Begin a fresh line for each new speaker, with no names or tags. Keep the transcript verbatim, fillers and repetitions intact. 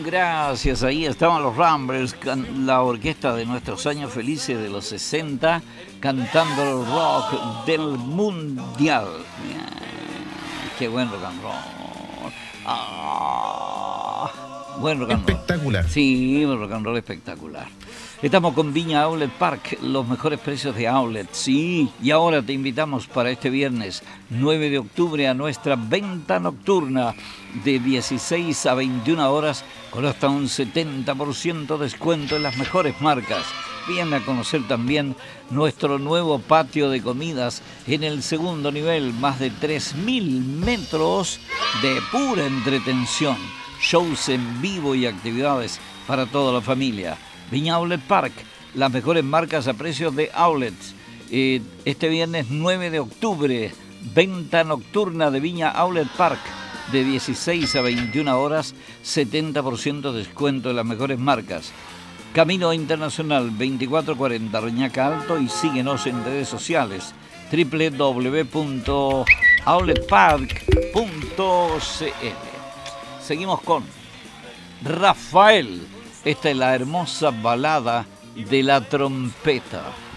gracias. Ahí estaban los Ramblers, la orquesta de nuestros años felices de los sesenta, cantando el rock del mundial. Qué buen rock and roll. Ah, buen rock and roll.
Espectacular.
Sí, un rock and roll espectacular. Estamos con Viña Outlet Park, los mejores precios de outlet, sí. Y ahora te invitamos para este viernes nueve de octubre a nuestra venta nocturna de dieciséis a veintiuna horas con hasta un setenta por ciento descuento en las mejores marcas. Viene a conocer también nuestro nuevo patio de comidas en el segundo nivel, más de tres mil metros de pura entretención, shows en vivo y actividades para toda la familia. Viña Outlet Park, las mejores marcas a precios de outlets. Eh, este viernes nueve de octubre, venta nocturna de Viña Outlet Park de dieciséis a veintiuna horas, setenta por ciento descuento en las mejores marcas. Camino Internacional veinticuatro cuarenta Reñaca Alto y síguenos en redes sociales doble u doble u doble u punto outlet park punto c l. Seguimos con Rafael. Esta es la hermosa balada de la trompeta.